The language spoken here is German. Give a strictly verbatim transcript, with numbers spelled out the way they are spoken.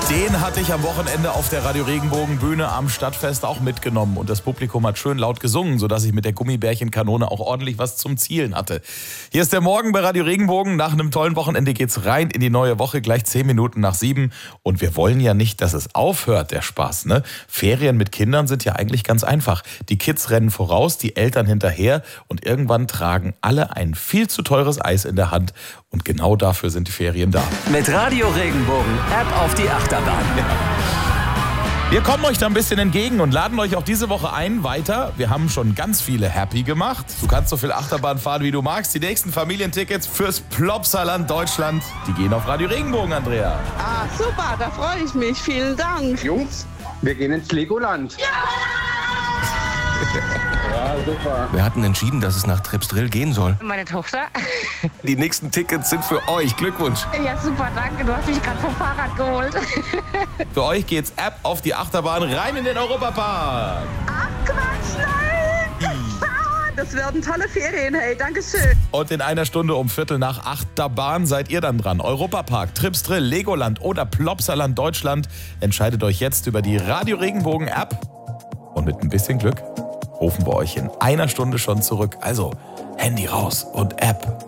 Den hatte ich am Wochenende auf der Radio Regenbogen Bühne am Stadtfest auch mitgenommen. Und das Publikum hat schön laut gesungen, sodass ich mit der Gummibärchenkanone auch ordentlich was zum Zielen hatte. Hier ist der Morgen bei Radio Regenbogen. Nach einem tollen Wochenende geht's rein in die neue Woche, gleich zehn Minuten nach sieben. Und wir wollen ja nicht, dass es aufhört, der Spaß, ne? Ferien mit Kindern sind ja eigentlich ganz einfach. Die Kids rennen voraus, die Eltern hinterher und irgendwann tragen alle ein viel zu teures Eis in der Hand. Und genau dafür sind die Ferien da. Mit Radio Regenbogen, App auf die Achterbahn. Ja. Wir kommen euch da ein bisschen entgegen und laden euch auch diese Woche ein weiter. Wir haben schon ganz viele happy gemacht. Du kannst so viel Achterbahn fahren, wie du magst. Die nächsten Familientickets fürs Plopsaland Deutschland, die gehen auf Radio Regenbogen, Andrea. Ah, super, da freue ich mich. Vielen Dank. Jungs, wir gehen ins Legoland. Ja! Ja, super. Wir hatten entschieden, dass es nach Trepsdrill gehen soll. Meine Tochter. Die nächsten Tickets sind für euch. Glückwunsch. Ja, super, danke. Du hast mich gerade vom Fahrrad geholt. Für euch geht's ab auf die Achterbahn rein in den Europapark. Ach, Quatsch, nein! Das werden tolle Ferien, hey, danke schön. Und in einer Stunde um Viertel nach Achterbahn seid ihr dann dran. Europapark, Tripsdrill, Legoland oder Plopsaland Deutschland. Entscheidet euch jetzt über die Radio Regenbogen App. Und mit ein bisschen Glück rufen wir euch in einer Stunde schon zurück. Also Handy raus und App.